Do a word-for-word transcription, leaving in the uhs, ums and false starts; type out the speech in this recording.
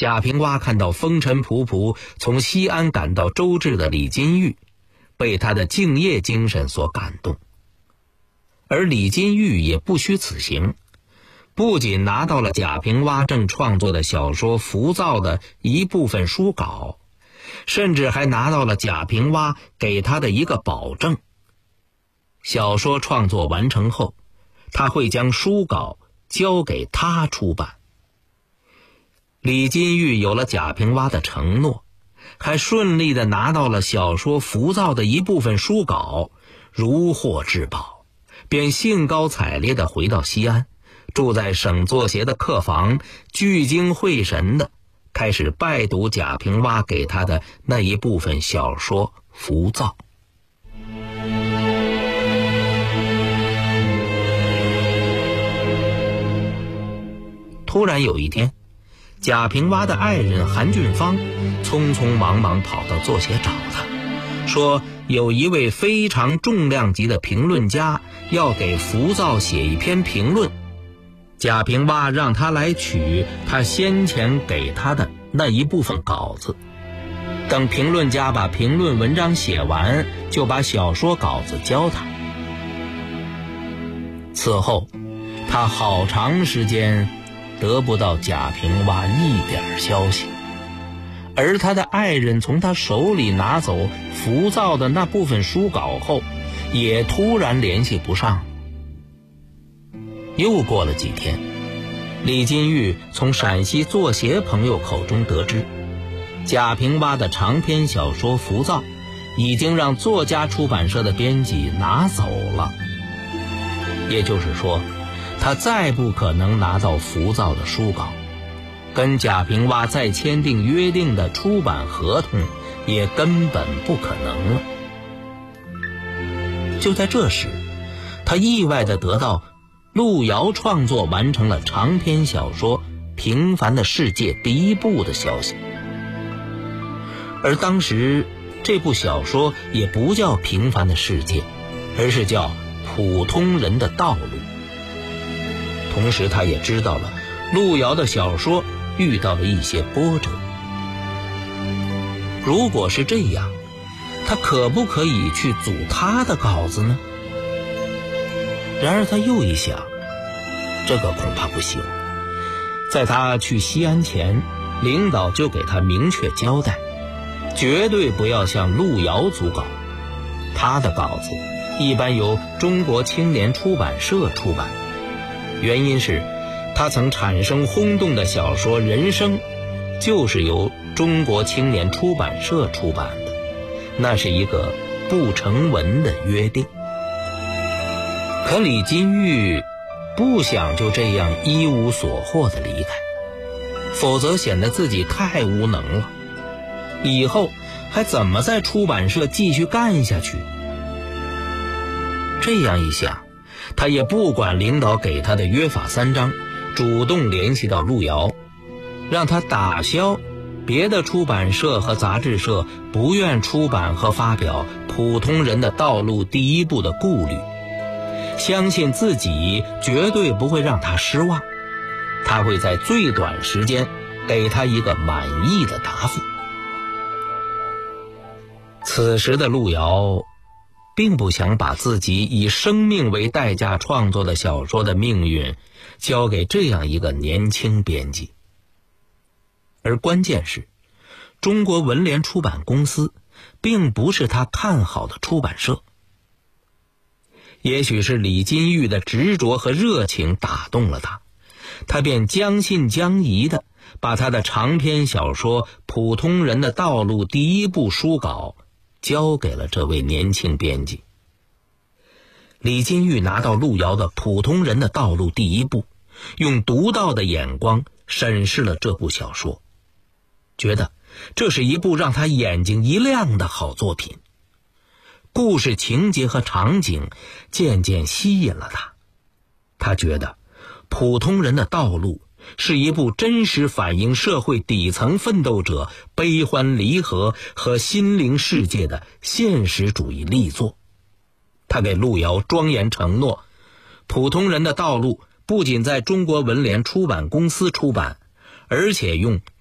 贾平凹看到风尘仆仆从西安赶到周至的李金玉，被他的敬业精神所感动。而李金玉也不虚此行，不仅拿到了贾平凹正创作的小说《浮躁》的一部分书稿，甚至还拿到了贾平凹给他的一个保证：小说创作完成后，他会将书稿交给他出版。李金玉有了贾平凹的承诺，还顺利地拿到了小说《浮躁》的一部分书稿，如获至宝，便兴高采烈地回到西安，住在省作协的客房，聚精会神地开始拜读贾平凹给他的那一部分小说《浮躁》。突然有一天，贾平凹的爱人韩俊芳匆匆忙忙跑到作协找他，说有一位非常重量级的评论家要给《浮躁》写一篇评论，贾平凹让他来取他先前给他的那一部分稿子，等评论家把评论文章写完，就把小说稿子交他。此后他好长时间得不到贾平凹一点消息，而他的爱人从他手里拿走《浮躁》的那部分书稿后，也突然联系不上。又过了几天，李金玉从陕西作协朋友口中得知，贾平凹的长篇小说《浮躁》已经让作家出版社的编辑拿走了，也就是说，他再不可能拿到《浮躁》的书稿，跟贾平凹再签订约定的出版合同也根本不可能了。就在这时，他意外地得到路遥创作完成了长篇小说《平凡的世界》第一部的消息。而当时这部小说也不叫《平凡的世界》，而是叫《普通人的道路》。同时他也知道了路遥的小说遇到了一些波折。如果是这样，他可不可以去组他的稿子呢？然而他又一想，这个恐怕不行。在他去西安前，领导就给他明确交代，绝对不要向路遥组稿，他的稿子一般由中国青年出版社出版。原因是他曾产生轰动的小说《人生》就是由中国青年出版社出版的，那是一个不成文的约定。可李金玉不想就这样一无所获地离开，否则显得自己太无能了，以后还怎么在出版社继续干下去？这样一想，他也不管领导给他的约法三章，主动联系到路遥，让他打消别的出版社和杂志社不愿出版和发表《普通人的道路》第一部的顾虑，相信自己绝对不会让他失望，他会在最短时间给他一个满意的答复。此时的路遥并不想把自己以生命为代价创作的小说的命运交给这样一个年轻编辑。而关键是，中国文联出版公司并不是他看好的出版社。也许是李金玉的执着和热情打动了他，他便将信将疑地把他的长篇小说《普通人的道路》第一部书稿交给了这位年轻编辑。李金玉拿到路遥的《普通人的道路》第一部，用独到的眼光审视了这部小说，觉得这是一部让他眼睛一亮的好作品。故事情节和场景渐渐吸引了他，他觉得《普通人的道路》是一部真实反映社会底层奋斗者悲欢离合和心灵世界的现实主义力作。他给路遥庄严承诺，《普通人的道路》不仅在中国文联出版公司出版，而且用